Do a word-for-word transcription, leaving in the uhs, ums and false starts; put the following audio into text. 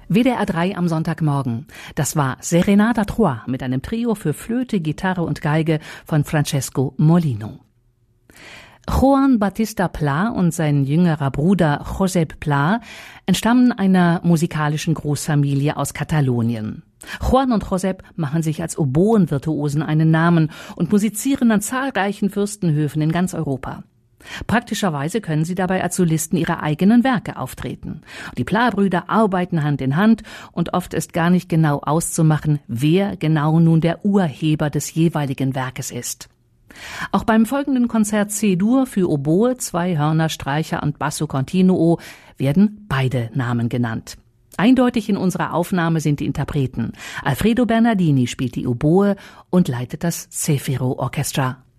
W D R drei am Sonntagmorgen. Das war Serenata Trois mit einem Trio für Flöte, Gitarre und Geige von Francesco Molino. Joan Battista Pla und sein jüngerer Bruder Josep Pla entstammen einer musikalischen Großfamilie aus Katalonien. Juan und Josep machen sich als Oboenvirtuosen einen Namen und musizieren an zahlreichen Fürstenhöfen in ganz Europa. Praktischerweise können sie dabei als Solisten ihrer eigenen Werke auftreten. Die Pla-Brüder arbeiten Hand in Hand und oft ist gar nicht genau auszumachen, wer genau nun der Urheber des jeweiligen Werkes ist. Auch beim folgenden Konzert C-Dur für Oboe, zwei Hörner, Streicher und Basso Continuo werden beide Namen genannt. Eindeutig in unserer Aufnahme sind die Interpreten. Alfredo Bernardini spielt die Oboe und leitet das Zefiro Orchestra.